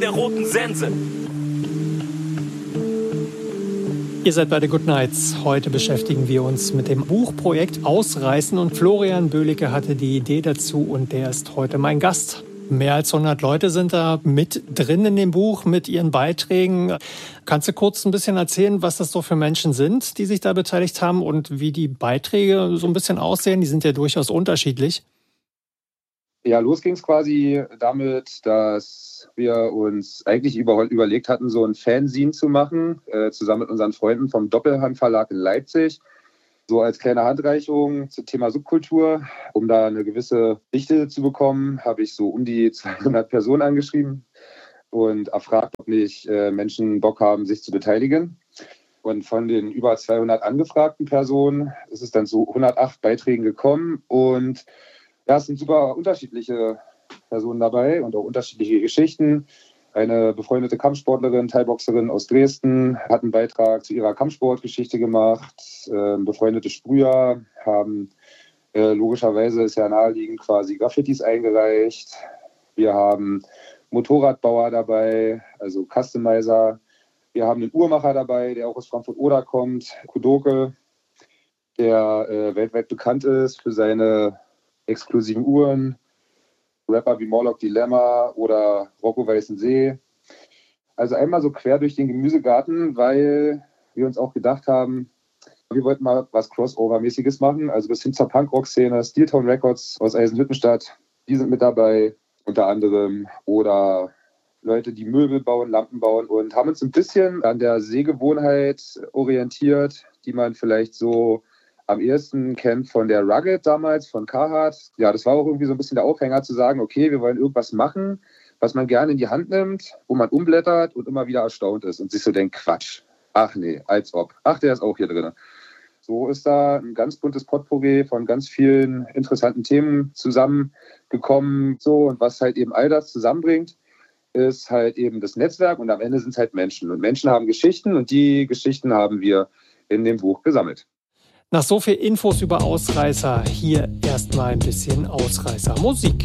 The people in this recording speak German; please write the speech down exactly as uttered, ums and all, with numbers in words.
der roten Sense. Ihr seid bei The Good Nights. Heute beschäftigen wir uns mit dem Buchprojekt Ausreißen und Florian Böhlicke hatte die Idee dazu und der ist heute mein Gast. Mehr als hundert Leute sind da mit drin in dem Buch mit ihren Beiträgen. Kannst du kurz ein bisschen erzählen, was das so für Menschen sind, die sich da beteiligt haben und wie die Beiträge so ein bisschen aussehen? Die sind ja durchaus unterschiedlich. Ja, los ging es quasi damit, dass wir uns eigentlich über, überlegt hatten, so ein Fanzine zu machen, äh, zusammen mit unseren Freunden vom Doppelhand Verlag in Leipzig. So als kleine Handreichung zum Thema Subkultur. Um da eine gewisse Dichte zu bekommen, habe ich so um die zweihundert Personen angeschrieben und erfragt, ob nicht äh, Menschen Bock haben, sich zu beteiligen. Und von den über zweihundert angefragten Personen ist es dann zu hundertacht Beiträgen gekommen. Und ja, es sind super unterschiedliche Personen dabei und auch unterschiedliche Geschichten. Eine befreundete Kampfsportlerin, Thai-Boxerin aus Dresden, hat einen Beitrag zu ihrer Kampfsportgeschichte gemacht. Äh, befreundete Sprüher haben äh, logischerweise, ist ja naheliegend, quasi Graffitis eingereicht. Wir haben Motorradbauer dabei, also Customizer. Wir haben einen Uhrmacher dabei, der auch aus Frankfurt-Oder kommt, Kudoke, der äh, weltweit bekannt ist für seine exklusiven Uhren. Rapper wie Morlock Dilemma oder Rocco Weißensee. Also einmal so quer durch den Gemüsegarten, weil wir uns auch gedacht haben, wir wollten mal was Crossover-mäßiges machen, also bis hin zur Punkrock-Szene. Steel Town Records aus Eisenhüttenstadt, die sind mit dabei, unter anderem. Oder Leute, die Möbel bauen, Lampen bauen und haben uns ein bisschen an der Sehgewohnheit orientiert, die man vielleicht so am ehesten kennt von der Rugged damals, von Carhartt. Ja, das war auch irgendwie so ein bisschen der Aufhänger zu sagen, okay, wir wollen irgendwas machen, was man gerne in die Hand nimmt, wo man umblättert und immer wieder erstaunt ist und sich so denkt, Quatsch, ach nee, als ob. Ach, der ist auch hier drin. So ist da ein ganz buntes Potpourri von ganz vielen interessanten Themen zusammengekommen. So, und was halt eben all das zusammenbringt, ist halt eben das Netzwerk und am Ende sind es halt Menschen. Und Menschen haben Geschichten und die Geschichten haben wir in dem Buch gesammelt. Nach so viel Infos über Ausreißer, hier erstmal ein bisschen Ausreißer Musik.